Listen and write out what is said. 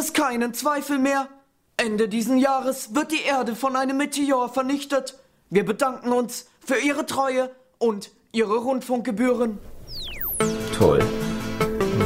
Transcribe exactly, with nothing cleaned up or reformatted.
es keinen Zweifel mehr. Ende diesen Jahres wird die Erde von einem Meteor vernichtet. Wir bedanken uns für Ihre Treue und Ihre Rundfunkgebühren. Toll.